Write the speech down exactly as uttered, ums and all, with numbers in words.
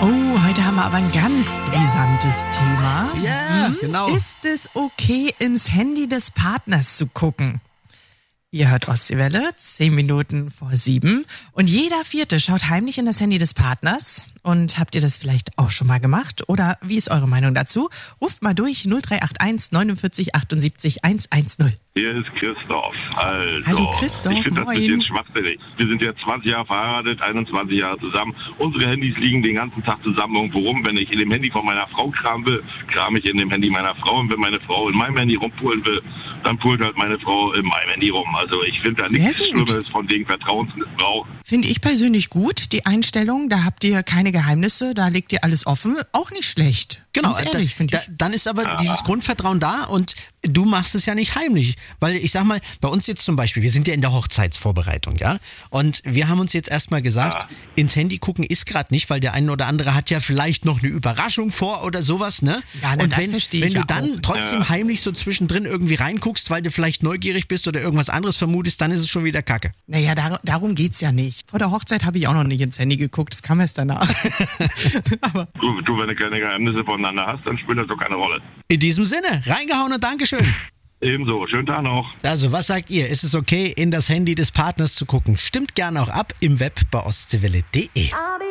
Oh, heute haben wir aber ein ganz brisantes Thema. Ja, hm? genau. Ist es okay, ins Handy des Partners zu gucken? Ihr hört Ostseewelle, zehn Minuten vor sieben. Und jeder Vierte schaut heimlich in das Handy des Partners. Und habt ihr das vielleicht auch schon mal gemacht? Oder wie ist eure Meinung dazu? Ruft mal durch null drei acht eins neunundvierzig achtundsiebzig hundertzehn. Hier ist Christoph. Also, Hallo Christoph, ich finde das ein moin. bisschen schwachsinnig. Wir sind jetzt zwanzig Jahre verheiratet, einundzwanzig Jahre zusammen. Unsere Handys liegen den ganzen Tag zusammen irgendwo rum. Wenn ich in dem Handy von meiner Frau kramen will, kram ich in dem Handy meiner Frau. Und wenn meine Frau in meinem Handy rumpulen will, dann pult halt meine Frau in meinem Handy rum. Also ich finde da Sehr nichts gut. Schlimmes von wegen Vertrauensmissbrauch. Finde ich persönlich gut, die Einstellung. Da habt ihr keine Geheimnisse, da legt ihr alles offen. Auch nicht schlecht. Genau, Ganz ehrlich, da, finde da, ich. dann ist aber dieses Grundvertrauen da und du machst es ja nicht heimlich. Weil ich sag mal, bei uns jetzt zum Beispiel, wir sind ja in der Hochzeitsvorbereitung, ja? Und wir haben uns jetzt erstmal gesagt, Ja. ins Handy gucken ist gerade nicht, weil der eine oder andere hat ja vielleicht noch eine Überraschung vor oder sowas, ne? Ja, na, und das wenn, verstehe wenn ich du ja dann auch. trotzdem Ja. heimlich so zwischendrin irgendwie reinguckst, weil du vielleicht neugierig bist oder irgendwas anderes vermutest, dann ist es schon wieder Kacke. Naja, dar darum geht's ja nicht. Vor der Hochzeit habe ich auch noch nicht ins Handy geguckt, das kam erst danach. Aber Du, du, wenn du keine Geheimnisse voneinander hast, dann spielt das doch keine Rolle. In diesem Sinne, reingehauen und Dankeschön. Ebenso. Schönen Tag noch. Also, was sagt ihr? Ist es okay, in das Handy des Partners zu gucken? Stimmt gerne auch ab im Web bei ostseewelle punkt de.